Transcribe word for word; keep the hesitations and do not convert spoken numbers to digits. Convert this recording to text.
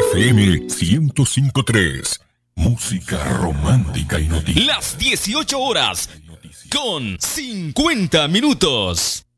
F M ciento cinco punto tres. Música romántica y noticias. Las dieciocho horas con cincuenta minutos.